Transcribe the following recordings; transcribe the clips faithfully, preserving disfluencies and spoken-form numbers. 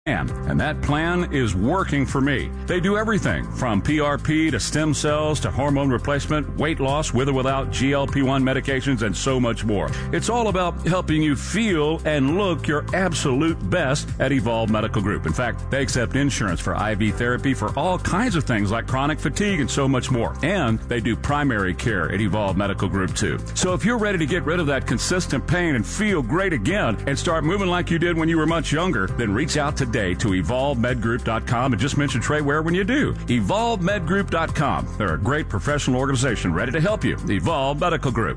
And that plan is working for me. They do everything from P R P to stem cells to hormone replacement, weight loss with or without G L P one medications, and so much more. It's all about helping you feel and look your absolute best at Evolve Medical Group. In fact, they accept insurance for I V therapy for all kinds of things like chronic fatigue and so much more. And they do primary care at Evolve Medical Group too. So if you're ready to get rid of that consistent pain and feel great again and start moving like you did when you were much younger, then reach out today to evolve med group dot com and just mention Trey Ware when you do. evolve med group dot com. They're a great professional organization ready to help you. Evolve Medical Group.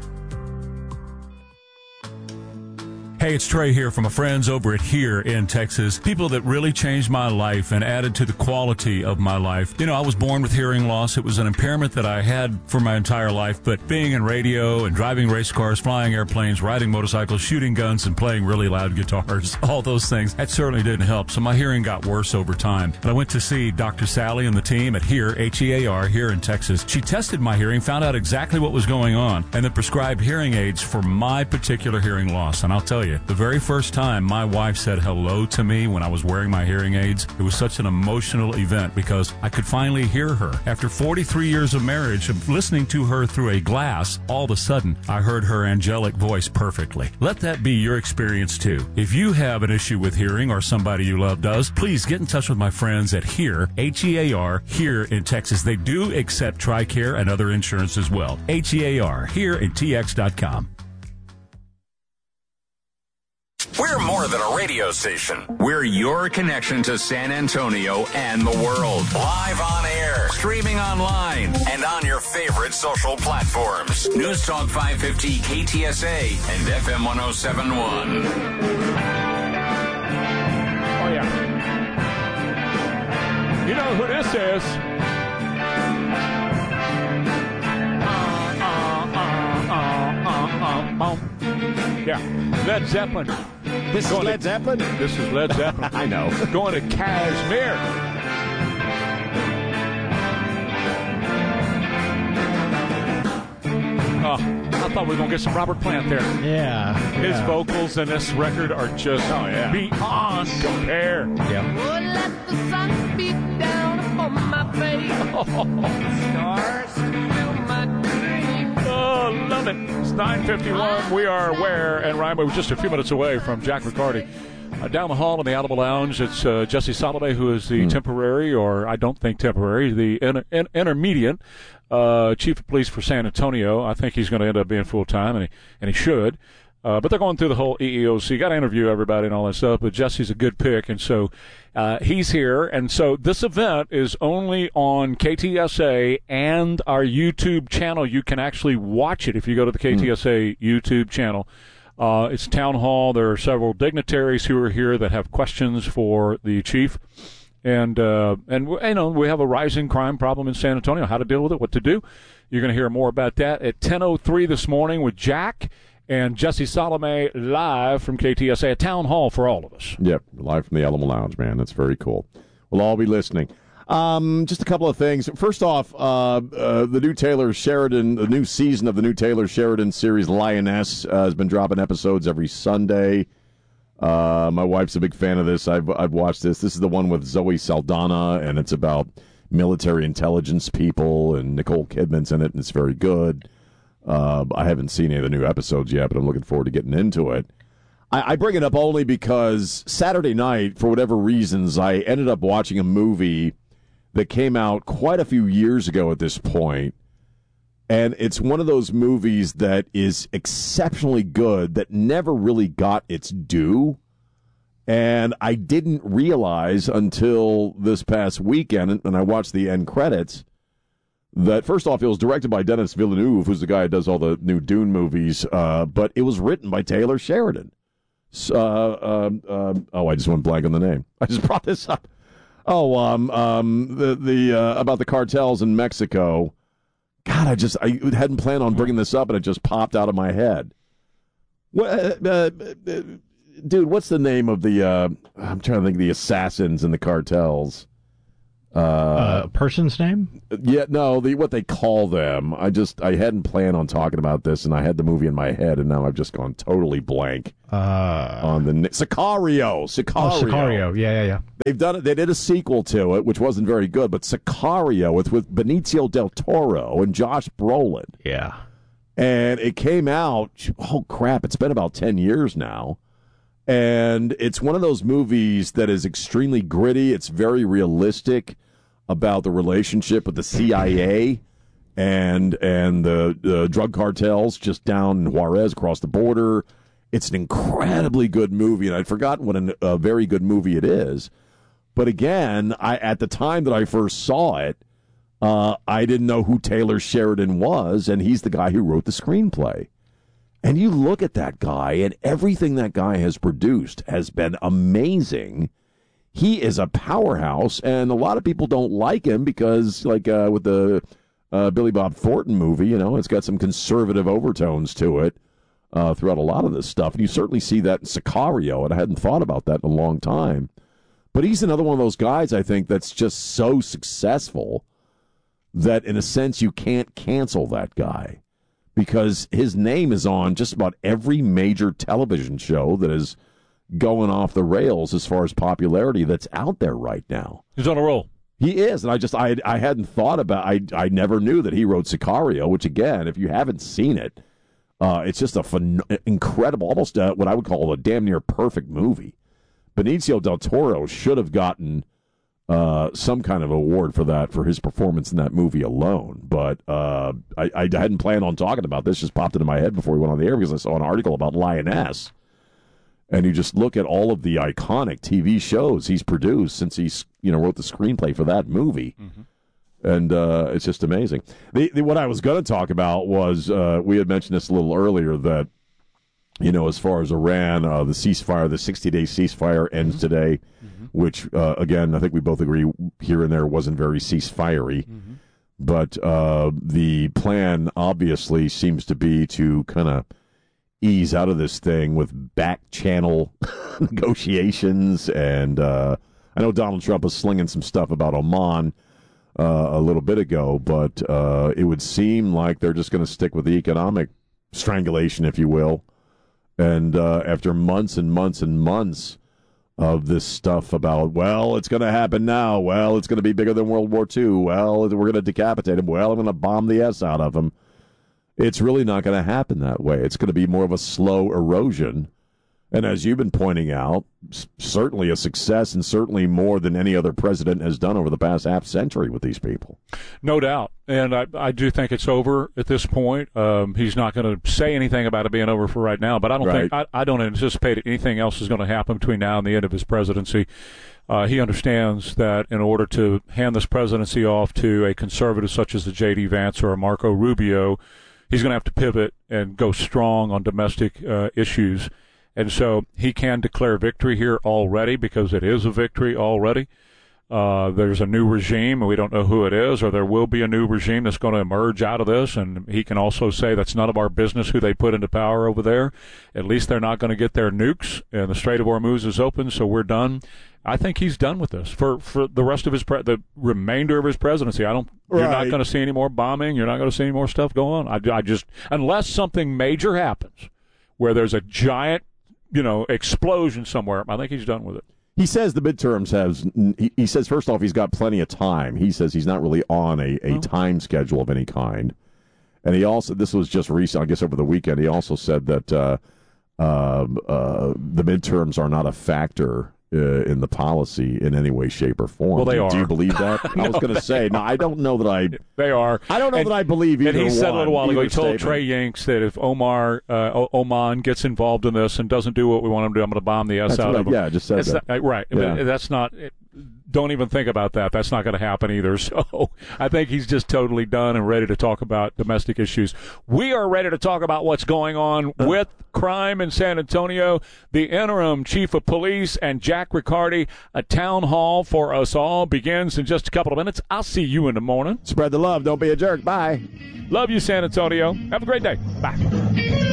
Hey, it's Trey here from my friends over at Here in Texas. People that really changed my life and added to the quality of my life. You know, I was born with hearing loss. It was an impairment that I had for my entire life, but being in radio and driving race cars, flying airplanes, riding motorcycles, shooting guns, and playing really loud guitars, all those things, that certainly didn't help. So my hearing got worse over time. And I went to see Doctor Sally and the team at Here, H E A R, here in Texas. She tested my hearing, found out exactly what was going on, and then prescribed hearing aids for my particular hearing loss. And I'll tell you, the very first time my wife said hello to me when I was wearing my hearing aids, it was such an emotional event because I could finally hear her. After forty-three years of marriage, of listening to her through a glass, all of a sudden, I heard her angelic voice perfectly. Let that be your experience too. If you have an issue with hearing or somebody you love does, please get in touch with my friends at Here, H E A R, here in Texas. They do accept TRICARE and other insurance as well. H E A R, here in T X dot com. We're more than a radio station. We're your connection to San Antonio and the world. Live on air, streaming online, and on your favorite social platforms. News Talk five fifty K T S A and F M one oh seven point one. Oh, yeah. You know who this is? Yeah, Led Zeppelin. This Going is Led to, Zeppelin? This is Led Zeppelin. I know. Going to Kashmir. Oh, I thought we were going to get some Robert Plant there. Yeah. His yeah. vocals in this record are just oh, yeah. beyond compare. Yeah. Oh, let the sun beat down upon my face. Stars fill my dreams. Oh, love it. It's nine fifty-one. We are Ware and Rhymer. We're just a few minutes away from Jack McCarty. Uh, down the hall in the Alamo Lounge, it's uh, Jesse Solomay, who is the mm. temporary, or I don't think temporary, the inter- in- intermediate uh, chief of police for San Antonio. I think he's going to end up being full-time, and he, and he should. Uh, but they're going through the whole E E O C. Got to interview everybody and all that stuff, but Jesse's a good pick, and so uh, he's here. And so this event is only on K T S A and our YouTube channel. You can actually watch it if you go to the K T S A mm. YouTube channel. Uh, it's town hall. There are several dignitaries who are here that have questions for the chief. And, uh, and you know, we have a rising crime problem in San Antonio, how to deal with it, what to do. You're going to hear more about that at ten oh three this morning with Jack and Jesse Solomay live from K T S A, a town hall for all of us. Yep, live from the Alamo Lounge, man. That's very cool. We'll all be listening. Um, just a couple of things. First off, uh, uh, the new Taylor Sheridan, the new season of the new Taylor Sheridan series, Lioness, uh, has been dropping episodes every Sunday. Uh, my wife's a big fan of this. I've I've watched this. This is the one with Zoe Saldana, and it's about military intelligence people, and Nicole Kidman's in it, and it's very good. Uh, I haven't seen any of the new episodes yet, but I'm looking forward to getting into it. I, I bring it up only because Saturday night, for whatever reasons, I ended up watching a movie that came out quite a few years ago at this point, and it's one of those movies that is exceptionally good that never really got its due, and I didn't realize until this past weekend, and I watched the end credits, that, first off, it was directed by Denis Villeneuve, who's the guy who does all the new Dune movies, uh, but it was written by Taylor Sheridan. So, uh, uh, uh, oh, I just went blank on the name. I just brought this up. Oh, um, um, the the uh, about the cartels in Mexico. God, I just I hadn't planned on bringing this up, and it just popped out of my head. What, uh, uh, dude? What's the name of the? Uh, I'm trying to think of the assassins in the cartels. Uh, a person's name? Yeah, no, the what they call them. I just I hadn't planned on talking about this, and I had the movie in my head, and now I've just gone totally blank Uh, on the na- Sicario. Sicario. oh, Sicario. Yeah, yeah, yeah. They've done it. They did a sequel to it, which wasn't very good, but Sicario. It's with Benicio del Toro and Josh Brolin. Yeah. And it came out, oh crap, it's been about ten years now. And it's one of those movies that is extremely gritty. It's very realistic about the relationship with the C I A and and the, the drug cartels just down in Juarez across the border. It's an incredibly good movie, and I'd forgotten what an, a very good movie it is. But again, I at the time that I first saw it, Uh, I didn't know who Taylor Sheridan was, and he's the guy who wrote the screenplay. And you look at that guy, and everything that guy has produced has been amazing. He is a powerhouse, and a lot of people don't like him because, like uh, with the uh, Billy Bob Thornton movie, you know, it's got some conservative overtones to it uh, throughout a lot of this stuff. And you certainly see that in Sicario, and I hadn't thought about that in a long time. But he's another one of those guys, I think, that's just so successful that in a sense you can't cancel that guy because his name is on just about every major television show that is going off the rails as far as popularity that's out there right now. He's on a roll. He is, and I just I I hadn't thought about I I never knew that he wrote Sicario, which again, if you haven't seen it, uh, it's just a fun, incredible, almost uh, what I would call a damn near perfect movie. Benicio del Toro should have gotten Uh, some kind of award for that, for his performance in that movie alone. But uh, I, I hadn't planned on talking about this. Just popped into my head before we went on the air because I saw an article about Lioness. And you just look at all of the iconic T V shows he's produced since he's you know wrote the screenplay for that movie. Mm-hmm. And uh, it's just amazing. The, the, what I was going to talk about was, uh, we had mentioned this a little earlier, that, you know, as far as Iran, uh, the ceasefire, the sixty-day ceasefire ends mm-hmm. today. Mm-hmm. Which, uh, again, I think we both agree here and there wasn't very cease-fiery. Mm-hmm. But uh, the plan obviously seems to be to kind of ease out of this thing with back-channel negotiations. And uh, I know Donald Trump was slinging some stuff about Oman uh, a little bit ago, but uh, it would seem like they're just going to stick with the economic strangulation, if you will. And uh, after months and months and months of this stuff about, well, it's going to happen now. Well, it's going to be bigger than World War Two. Well, we're going to decapitate him. Well, I'm going to bomb the S out of him. It's really not going to happen that way. It's going to be more of a slow erosion. And as you've been pointing out, certainly a success and certainly more than any other president has done over the past half century with these people. No doubt. And I, I do think it's over at this point. Um, he's not going to say anything about it being over for right now, but I don't right. think I, I don't anticipate anything else is going to happen between now and the end of his presidency. Uh, he understands that in order to hand this presidency off to a conservative such as a J D Vance or a Marco Rubio, he's going to have to pivot and go strong on domestic uh, issues. And so he can declare victory here already because it is a victory already. Uh, there's a new regime, and we don't know who it is, or there will be a new regime that's going to emerge out of this. And he can also say that's none of our business who they put into power over there. At least they're not going to get their nukes, and the Strait of Hormuz is open, so we're done. I think he's done with this for, for the rest of his pre- the remainder of his presidency. I don't. Right. You're not going to see any more bombing. You're not going to see any more stuff go on. I, I just unless something major happens, where there's a giant, you know, explosion somewhere. I think he's done with it. He says the midterms has. He, he says first off, he's got plenty of time. He says he's not really on a, a oh. time schedule of any kind. And he also, this was just recent, I guess over the weekend. He also said that uh, uh, uh, the midterms are not a factor uh, in the policy in any way, shape, or form. Well, they do, are. Do you believe that? no, I was going to say, no, I don't know that I. They are. I don't know and, that I believe either. And he said one, a little while ago, he told statement. Trey Yanks that if Omar uh, Oman gets involved in this and doesn't do what we want him to do, I'm going to bomb the S That's out right. of him. Yeah, I just said that's that. Not, right. Yeah. But that's not. It, don't even think about that. That's not going to happen either. So I think he's just totally done and ready to talk about domestic issues. We are ready to talk about what's going on with crime in San Antonio. The interim chief of police and Jack Riccardi, a town hall for us all, begins in just a couple of minutes. I'll see you in the morning. Spread the love. Don't be a jerk. Bye. Love you, San Antonio. Have a great day. Bye.